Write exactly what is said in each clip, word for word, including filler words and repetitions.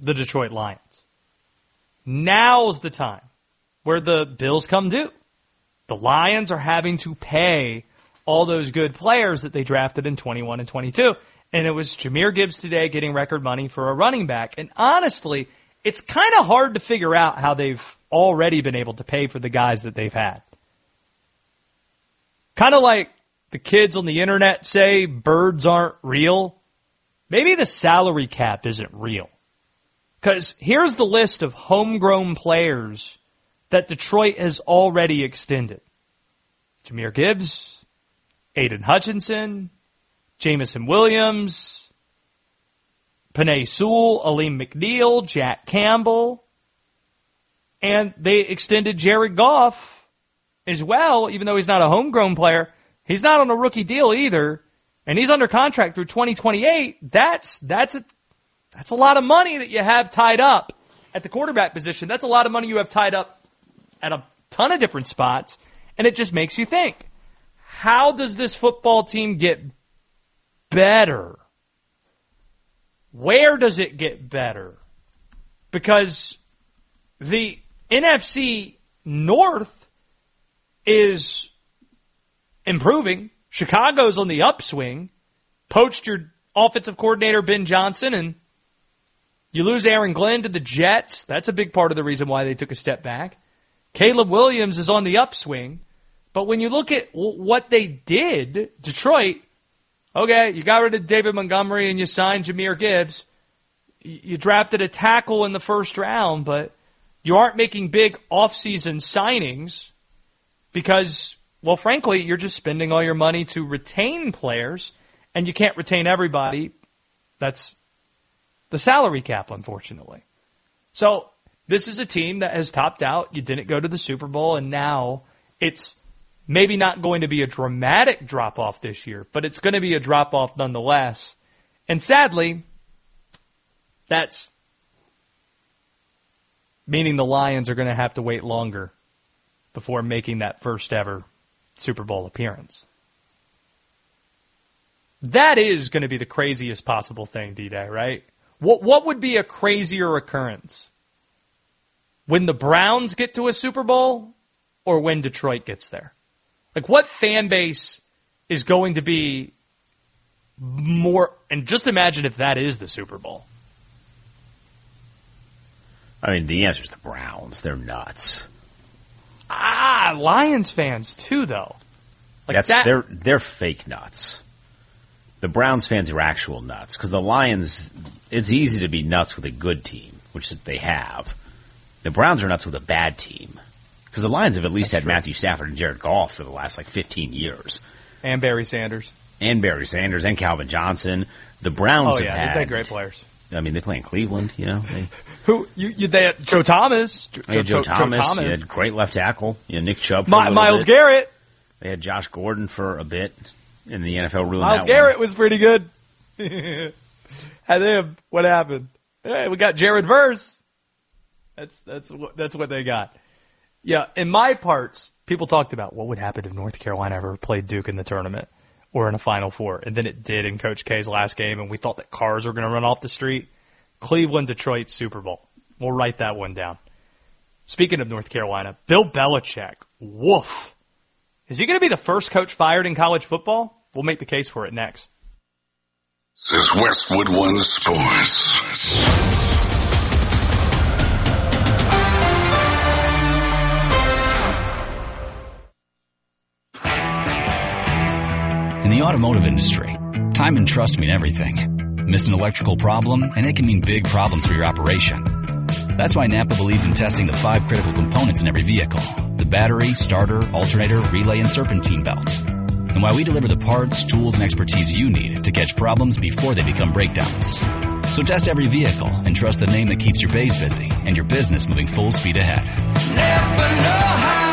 the Detroit Lions. Now's the time where the bills come due. The Lions are having to pay all those good players that they drafted in twenty-one and twenty-two. And it was Jahmyr Gibbs today getting record money for a running back. And honestly, it's kind of hard to figure out how they've already been able to pay for the guys that they've had. Kind of like the kids on the internet say birds aren't real. Maybe the salary cap isn't real. Because here's the list of homegrown players that Detroit has already extended. Jahmyr Gibbs, Aiden Hutchinson, Jamison Williams, Penei Sewell, Aleem McNeil, Jack Campbell, and they extended Jared Goff as well, even though he's not a homegrown player. He's not on a rookie deal either, and he's under contract through twenty twenty-eight. That's that's a that's a lot of money that you have tied up at the quarterback position. That's a lot of money you have tied up at a ton of different spots, and it just makes you think, how does this football team get better? Where does it get better? Because the N F C North is improving. Chicago's on the upswing. Poached your offensive coordinator, Ben Johnson, and you lose Aaron Glenn to the Jets. That's a big part of the reason why they took a step back. Caleb Williams is on the upswing. But when you look at what they did, Detroit, okay, you got rid of David Montgomery and you signed Jahmyr Gibbs. You drafted a tackle in the first round, but you aren't making big offseason signings because, well, frankly, you're just spending all your money to retain players, and you can't retain everybody. That's the salary cap, unfortunately. So this is a team that has topped out. You didn't go to the Super Bowl, and now it's maybe not going to be a dramatic drop-off this year, but it's going to be a drop-off nonetheless. And sadly, that's meaning the Lions are going to have to wait longer before making that first ever Super Bowl appearance. That is going to be the craziest possible thing, D-Day, right? What what would be a crazier occurrence? When the Browns get to a Super Bowl or when Detroit gets there? Like, what fan base is going to be more... And just imagine if that is the Super Bowl. I mean, the answer is the Browns. They're nuts. Ah, Lions fans, too, though. Like That's that... They're, they're fake nuts. The Browns fans are actual nuts. Because the Lions, it's easy to be nuts with a good team, which they have. The Browns are nuts with a bad team. Because the Lions have at least That's had true. Matthew Stafford and Jared Goff for the last, like, fifteen years. And Barry Sanders. And Barry Sanders and Calvin Johnson. The Browns oh, have yeah, had... they've great players. I mean, they play in Cleveland, you know. They, Who you, you they had Joe Thomas. Joe, Joe, Joe, Thomas, Joe Thomas. You had great left tackle. You had Nick Chubb for My, a little Myles bit. Garrett. They had Josh Gordon for a bit in the N F L ruling Myles that Garrett one. was pretty good. Had him. What happened? Hey, we got Jared Verse. That's that's what that's what they got. Yeah, in my parts, people talked about what would happen if North Carolina ever played Duke in the tournament or in a Final Four, and then it did in Coach K's last game, and we thought that cars were going to run off the street. Cleveland, Detroit, Super Bowl. We'll write that one down. Speaking of North Carolina, Bill Belichick. Woof. Is he going to be the first coach fired in college football? We'll make the case for it next. This is Westwood One Sports. In the automotive industry, time and trust mean everything. Miss an electrical problem, and it can mean big problems for your operation. That's why Napa believes in testing the five critical components in every vehicle: the battery, starter, alternator, relay, and serpentine belt. And why we deliver the parts, tools, and expertise you need to catch problems before they become breakdowns. So test every vehicle and trust the name that keeps your bays busy and your business moving full speed ahead. Never know how.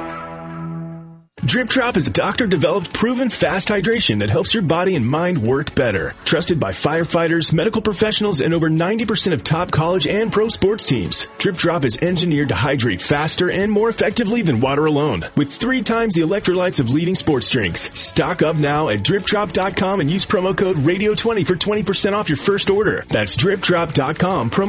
Drip Drop is a doctor-developed, proven fast hydration that helps your body and mind work better. Trusted by firefighters, medical professionals, and over ninety percent of top college and pro sports teams. Drip Drop is engineered to hydrate faster and more effectively than water alone, with three times the electrolytes of leading sports drinks. Stock up now at drip drop dot com and use promo code radio twenty for twenty percent off your first order. That's drip drop dot com. Promo